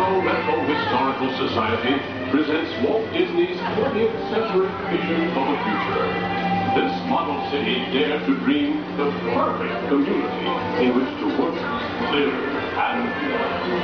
Metro Historical Society presents Walt Disney's 20th century vision for the future. This model city dared to dream the perfect community in which to work, live, and play.